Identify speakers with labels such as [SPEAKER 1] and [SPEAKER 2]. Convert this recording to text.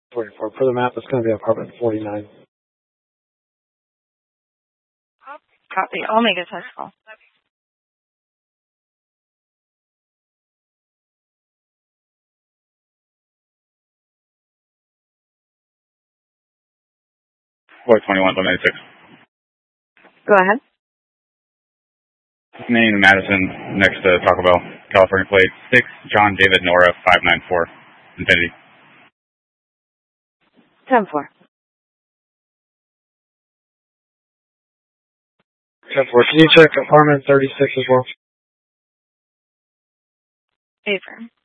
[SPEAKER 1] 44. For the map, it's going to be apartment 49.
[SPEAKER 2] Copy. I'll make a test call.
[SPEAKER 3] Floor 21-196.
[SPEAKER 2] Go ahead.
[SPEAKER 3] Name Madison, next to Taco Bell, California plate 6, John David Nora 594, Infinity.
[SPEAKER 2] 10-4.
[SPEAKER 1] 10-4. Can you check apartment 36 as well?
[SPEAKER 2] Affirm.